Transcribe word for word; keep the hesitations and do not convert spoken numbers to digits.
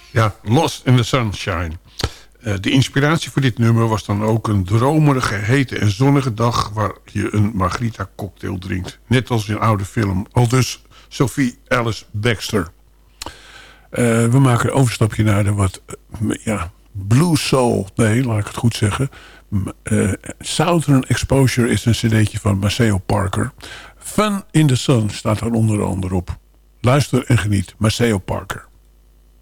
Ja, Lost in the Sunshine. Uh, de inspiratie voor dit nummer was dan ook een dromerige, hete en zonnige dag... waar je een margarita cocktail drinkt. Net als in een oude film. Aldus Sophie Alice Baxter. Uh, we maken een overstapje naar de wat... Uh, ja, Blue Soul. Nee, laat ik het goed zeggen. Uh, Southern Exposure is een cd'tje van Maceo Parker. Fun in the Sun staat er onder andere op. Luister en geniet. Maceo Parker.